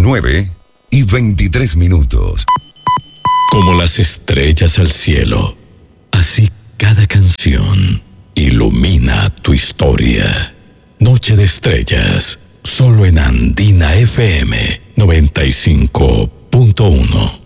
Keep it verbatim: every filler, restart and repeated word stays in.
nueve y veintitrés minutos. Como las estrellas al cielo, así cada canción ilumina tu historia. Noche de Estrellas, solo en Andina F M noventa y cinco punto uno.